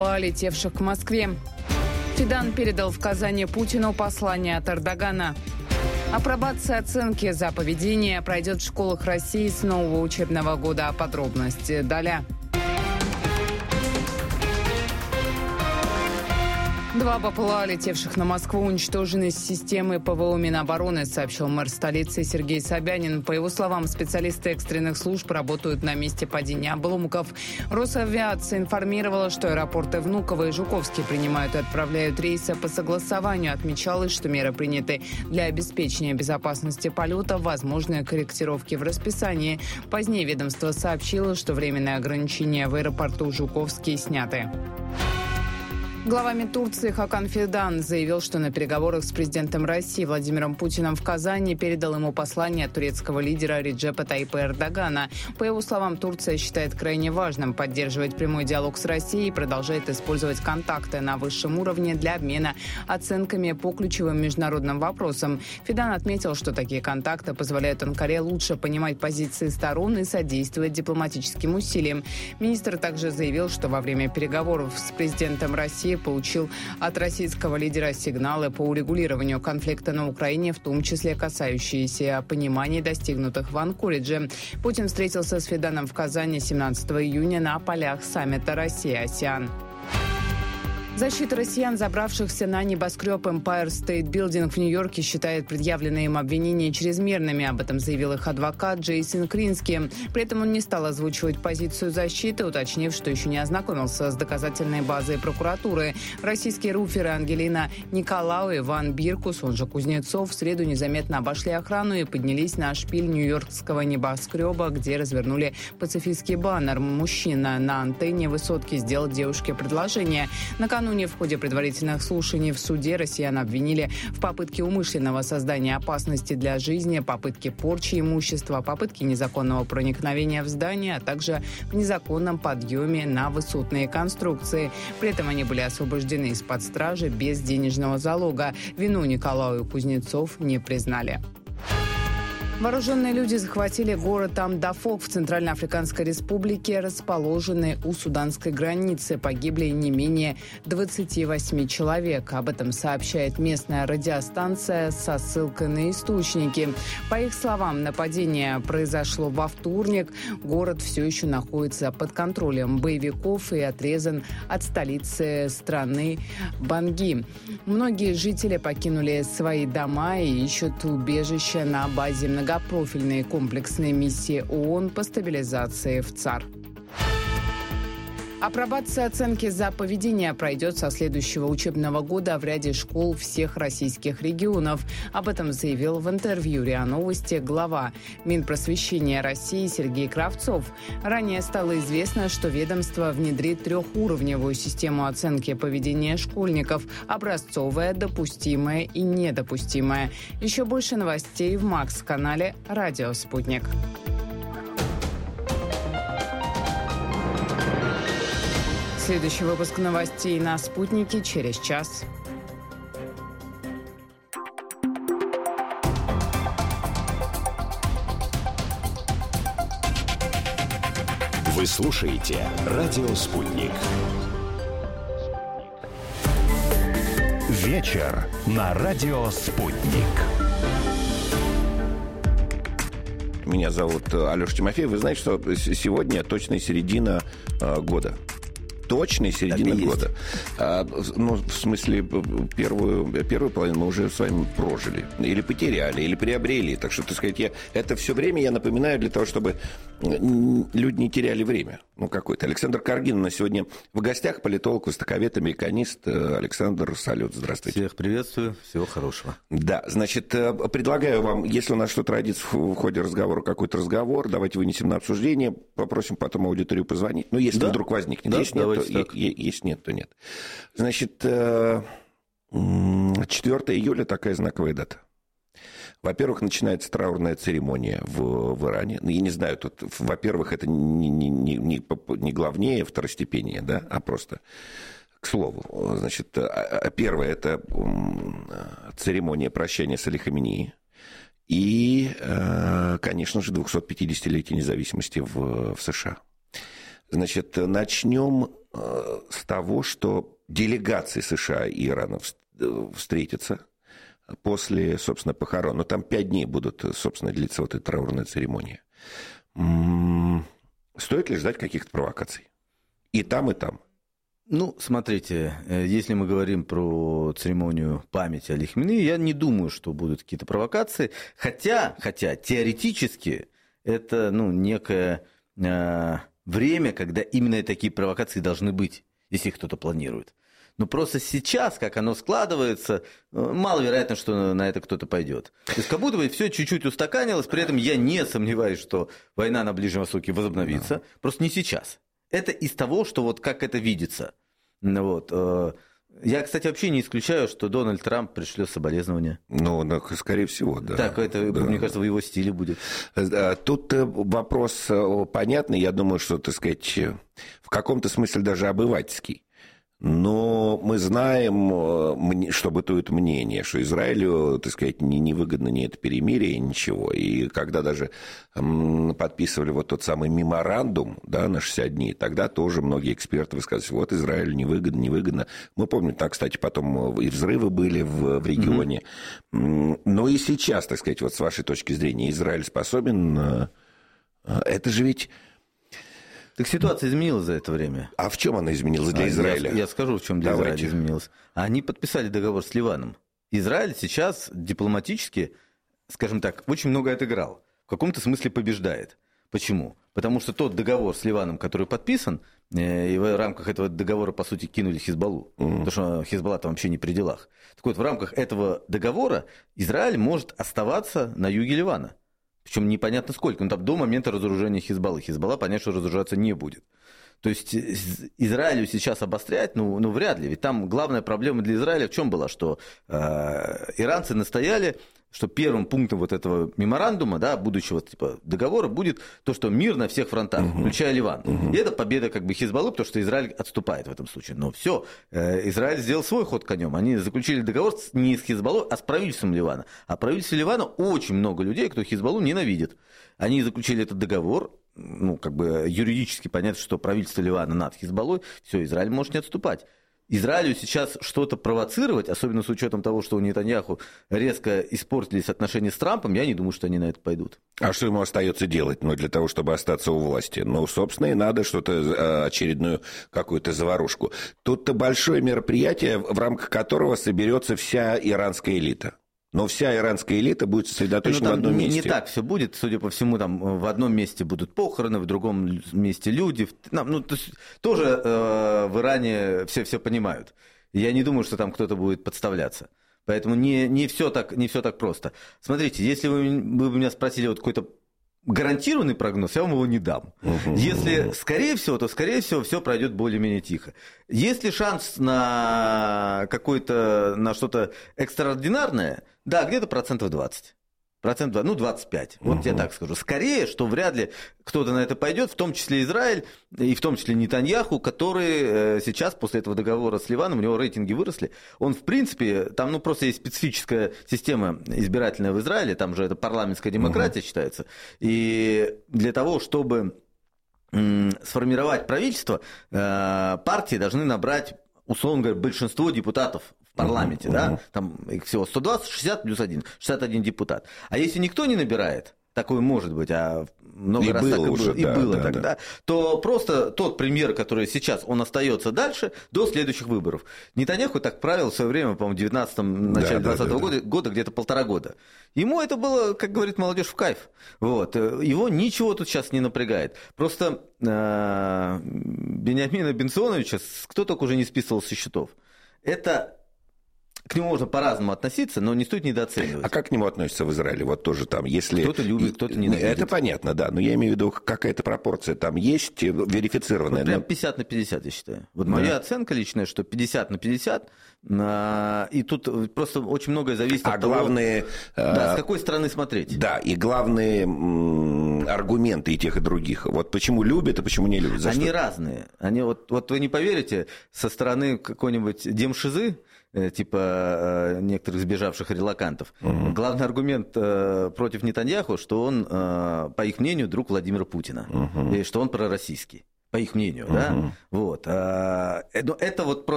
летевших к Москве. Фидан передал в Казани Путину послание от Эрдогана. Апробация оценки за поведение пройдет в школах России с нового учебного года. Подробности далее. 2 БПЛА, летевших на Москву, уничтожены с системы ПВО Минобороны, сообщил мэр столицы Сергей Собянин. По его словам, специалисты экстренных служб работают на месте падения обломков. Росавиация информировала, что аэропорты Внуково и Жуковский принимают и отправляют рейсы по согласованию. Отмечалось, что меры приняты для обеспечения безопасности полета, возможные корректировки в расписании. Позднее ведомство сообщило, что временные ограничения в аэропорту Жуковский сняты. Глава МИД Турции Хакан Фидан заявил, что на переговорах с президентом России Владимиром Путиным в Казани передал ему послание от турецкого лидера Реджепа Тайипа Эрдогана. По его словам, Турция считает крайне важным поддерживать прямой диалог с Россией и продолжает использовать контакты на высшем уровне для обмена оценками по ключевым международным вопросам. Фидан отметил, что такие контакты позволяют Анкаре лучше понимать позиции сторон и содействовать дипломатическим усилиям. Министр также заявил, что во время переговоров с президентом России получил от российского лидера сигналы по урегулированию конфликта на Украине, в том числе касающиеся пониманий, достигнутых в Анкоридже. Путин встретился с Фиданом в Казани 17 июня на полях саммита Россия-АСЕАН. Защита россиян, забравшихся на небоскреб Empire State Building в Нью-Йорке, считает предъявленные им обвинения чрезмерными. Об этом заявил их адвокат Джейсон Крински. При этом он не стал озвучивать позицию защиты, уточнив, что еще не ознакомился с доказательной базой прокуратуры. Российские руферы Ангелина Николау и Иван Биркус, он же Кузнецов, в среду незаметно обошли охрану и поднялись на шпиль нью-йоркского небоскреба, где развернули пацифистский баннер. Мужчина на антенне высотки сделал девушке предложение. Накануне в ходе предварительных слушаний в суде россиян обвинили в попытке умышленного создания опасности для жизни, попытке порчи имущества, попытке незаконного проникновения в здание, а также в незаконном подъеме на высотные конструкции. При этом они были освобождены из-под стражи без денежного залога. Вину Николаю и Кузнецов не признали. Вооруженные люди захватили город Амдафок в Центральноафриканской Республике, расположенный у суданской границы. Погибли не менее 28 человек. Об этом сообщает местная радиостанция со ссылкой на источники. По их словам, нападение произошло во вторник. Город все еще находится под контролем боевиков и отрезан от столицы страны Банги. Многие жители покинули свои дома и ищут убежище на базе многопрофильной комплексной миссии ООН по стабилизации в ЦАР. Апробация оценки за поведение пройдет со следующего учебного года в ряде школ всех российских регионов. Об этом заявил в интервью РИА Новости глава Минпросвещения России Сергей Кравцов. Ранее стало известно, что ведомство внедрит трехуровневую систему оценки поведения школьников: образцовая, допустимая и недопустимая. Еще больше новостей в Макс-канале «Радио Спутник». Следующий выпуск новостей на «Спутнике» через час. Вы слушаете «Радио Спутник». Вечер на «Радио Спутник». Меня зовут Алеша Тимофеев. Вы знаете, что сегодня точная середина года. Точной середины года. В смысле, первую половину мы уже с вами прожили. Или потеряли, или приобрели. Так что, так сказать, это все время я напоминаю для того, чтобы люди не теряли время. Какой-то. Александр Каргин у нас сегодня в гостях, политолог, востоковед, американист. Александр, салют, здравствуйте. Всех приветствую, всего хорошего. Да, значит, предлагаю вам, если у нас что-то родится в ходе разговора, какой-то разговор, давайте вынесем на обсуждение, попросим потом аудиторию позвонить. Если вдруг возникнет. Если нет, то нет. Значит, 4 июля такая знаковая дата. Во-первых, начинается траурная церемония в Иране. Я не знаю, тут, во-первых, это не главнее, второстепеннее, да, а просто к слову. Значит, первое – это церемония прощания с Али Хаменеи. И, конечно же, 250-летие независимости в США. Значит, начнем с того, что делегации США и Ирана встретятся после, собственно, похорон. Но там 5 дней будут, собственно, длиться вот эта траурная церемония. Стоит ли ждать каких-то провокаций? И там, и там. Ну, смотрите, если мы говорим про церемонию памяти Али Хаминеи, я не думаю, что будут какие-то провокации. Хотя теоретически это некое время, когда именно такие провокации должны быть, если их кто-то планирует. Но просто сейчас, как оно складывается, маловероятно, что на это кто-то пойдет. То есть как будто бы все чуть-чуть устаканилось, при этом я не сомневаюсь, что война на Ближнем Востоке возобновится, просто не сейчас. Это из того, что вот как это видится. Вот. Я, кстати, вообще не исключаю, что Дональд Трамп пришлет соболезнования. Ну, скорее всего, да. Так, это, да. Мне кажется, в его стиле будет. Тут вопрос понятный, я думаю, что, так сказать, в каком-то смысле даже обывательский. Но мы знаем, что бытует мнение, что Израилю, так сказать, невыгодно ни это перемирие, ничего. И когда даже подписывали вот тот самый меморандум, да, на 60 дней, тогда тоже многие эксперты высказывались, вот Израилю невыгодно. Мы помним, так, кстати, потом и взрывы были в регионе. Но и сейчас, так сказать, вот с вашей точки зрения, Израиль способен... Это же ведь... Так ситуация изменилась за это время. А в чем она изменилась для Израиля? Я скажу, в чем для Израиля изменилась. Они подписали договор с Ливаном. Израиль сейчас дипломатически, скажем так, очень много отыграл. В каком-то смысле побеждает. Почему? Потому что тот договор с Ливаном, который подписан, и в рамках этого договора, по сути, кинули Хизбаллу. Потому что Хизбалла там вообще не при делах. Так вот, в рамках этого договора Израиль может оставаться на юге Ливана. Причем непонятно сколько, там до момента разоружения Хизбаллы. Хизбалла, понятно, что разоружаться не будет. То есть Израилю сейчас обострять, вряд ли. Ведь там главная проблема для Израиля в чем была, что иранцы настояли, что первым пунктом вот этого меморандума, да, будущего типа договора, будет то, что мир на всех фронтах, включая Ливан. И это победа как бы Хизбаллы, потому что Израиль отступает в этом случае. Но все, Израиль сделал свой ход конем. Они заключили договор не с Хизбаллой, а с правительством Ливана. А правительство Ливана очень много людей, кто Хизбаллу ненавидит. Они заключили этот договор, юридически понятно, что правительство Ливана над Хизбаллой, все, Израиль может не отступать. Израилю сейчас что-то провоцировать, особенно с учетом того, что у Нетаньяху резко испортились отношения с Трампом, я не думаю, что они на это пойдут. А что ему остается делать, для того, чтобы остаться у власти? Собственно, и надо что-то, очередную какую-то заварушку. Тут-то большое мероприятие, в рамках которого соберется вся иранская элита. Но вся иранская элита будет сосредоточена в одном месте. Не так все будет, судя по всему, там в одном месте будут похороны, в другом месте люди. Тоже в Иране все понимают. Я не думаю, что там кто-то будет подставляться. Поэтому не все так просто. Смотрите, если вы меня спросили вот какой-то гарантированный прогноз, я вам его не дам. Если скорее всего, то скорее всего все пройдет более-менее тихо. Есть ли шанс на что-то экстраординарное? Да, где-то 20%. 25%. Вот я так скажу. Скорее, что вряд ли кто-то на это пойдет, в том числе Израиль, и в том числе Нетаньяху, который сейчас, после этого договора с Ливаном, у него рейтинги выросли. Он, в принципе, там просто есть специфическая система избирательная в Израиле, там же это парламентская демократия считается. И для того, чтобы сформировать правительство, партии должны набрать, условно говоря, большинство депутатов в парламенте, да, там их всего 120, 60 плюс 1, 61 депутат. А если никто не набирает, такое может быть, а много раз так и было, и было тогда, то просто тот премьер, который сейчас, он остается дальше до следующих выборов. Нетаньяху так правил в свое время, по-моему, в 19-м, начале 20-го года, где-то 1,5 года. Ему это было, как говорит молодежь, в кайф. Вот. Его ничего тут сейчас не напрягает. Просто Биньямина Бенционовича кто только уже не списывал со счетов. К нему можно по-разному относиться, но не стоит недооценивать. А как к нему относятся в Израиле? Вот тоже там, если... Кто-то любит, кто-то ненавидит. Это понятно, да, но я имею в виду, какая-то пропорция там есть, верифицированная. Прям 50/50, я считаю. Моя оценка личная, что 50/50, и тут просто очень многое зависит от того, с какой стороны смотреть. Да, и главные аргументы и тех, и других. Вот почему любят, а почему не любят. Они разные. Они, вот вы не поверите, со стороны какой-нибудь демшизы, типа некоторых сбежавших релокантов. Главный аргумент против Нетаньяху, что он, по их мнению, друг Владимира Путина, и что он пророссийский. по их мнению, да, вот. Но это вот просто